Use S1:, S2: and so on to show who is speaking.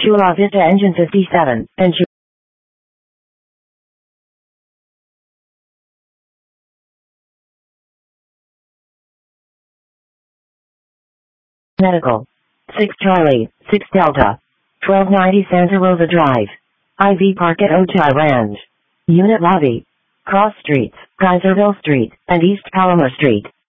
S1: Chula Vista Engine 57, and Medical. 6 Charlie, 6 Delta. 1290 Santa Rosa Drive. IV Park at Ojai Ranch. Unit Lobby. Cross Streets, Geyserville Street, and East Palomar Street.